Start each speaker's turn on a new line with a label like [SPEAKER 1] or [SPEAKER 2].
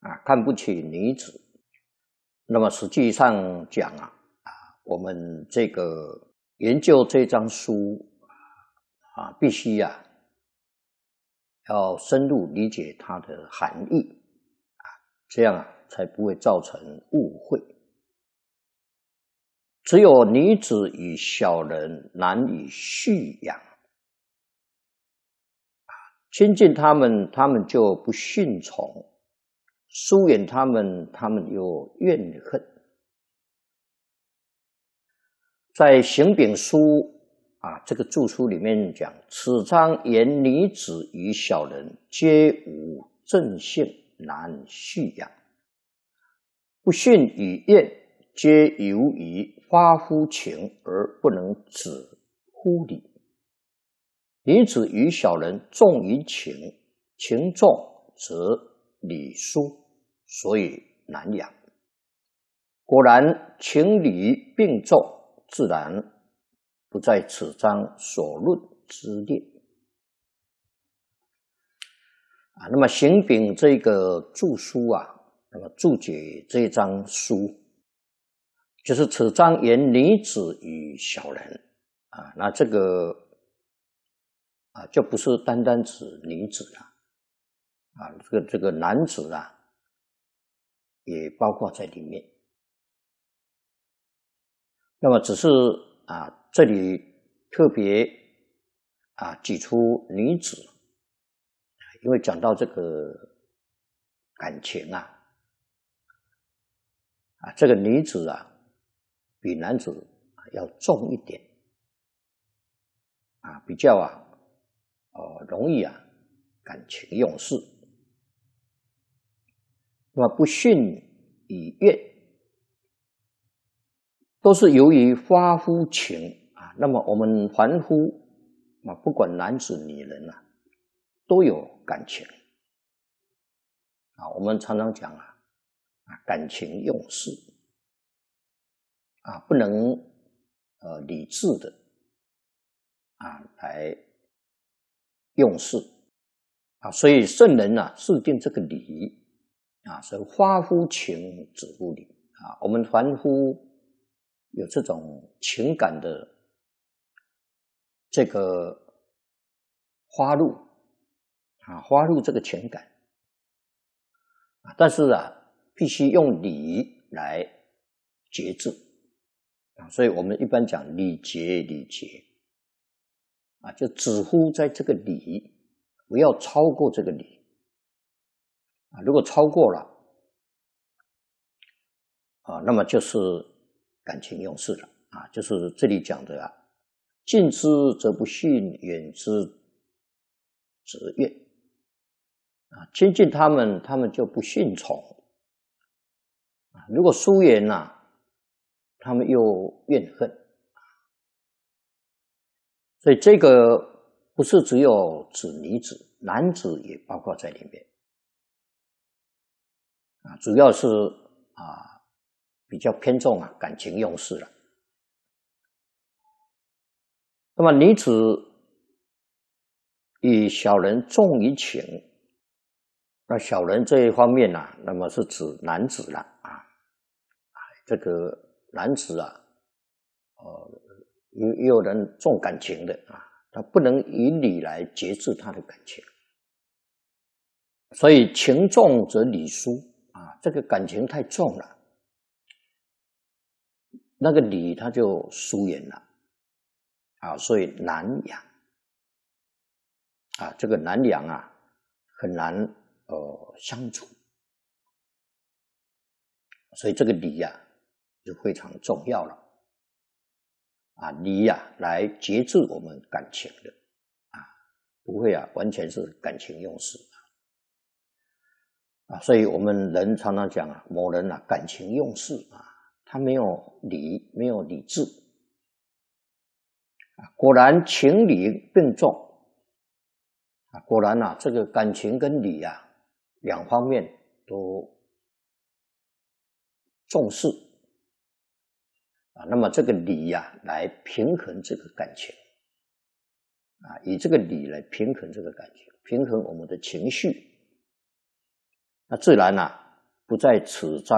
[SPEAKER 1] 看不起女子。那么实际上讲我们这个研究这张书必须要深入理解它的含义这样才不会造成误会。只有女子与小人难以畜养，亲近他们就不顺从，疏远他们又怨恨。在行丙书这个注书里面讲，此章言女子与小人皆无正性，难畜养，不逊与怨，皆由于发乎情而不能止乎理。女子与小人重于情，情重则理疏，所以难养。果然情理并重，自然不在此章所论之列。那么行丙这个注书那么注解这张书，就是此章言女子与小人那这个就不是单单指女子了这个男子也包括在里面。那么只是这里特别举出女子，因为讲到这个感情这个女子比男子要重一点比较容易感情用事。那么不逊与怨，都是由于发乎情那么我们凡夫不管男子女人都有感情我们常常讲感情用事不能理智的来用事所以圣人制定这个理所以发乎情，止乎礼我们凡夫有这种情感的这个花入这个情感但是必须用理来节制所以我们一般讲礼节就止乎在这个理，不要超过这个理如果超过了那么就是感情用事了就是这里讲的近之则不逊，远之则怨亲近他们就不顺从如果疏远他们又怨恨。所以这个不是只有指女子，男子也包括在里面主要是比较偏重感情用事了。那么女子与小人重于情，那小人这一方面那么是指男子了这个男子也有人重感情的他不能以理来节制他的感情，所以情重则理疏这个感情太重了，那个理他就疏远了所以难养这个难养很难相处，所以这个理就非常重要了理来节制我们感情的不会完全是感情用事所以我们人常常讲某人感情用事他没有理智果然情理并重果然这个感情跟理两方面都重视那么这个理来平衡这个感情以这个理来平衡这个感情，平衡我们的情绪，那自然不在此章。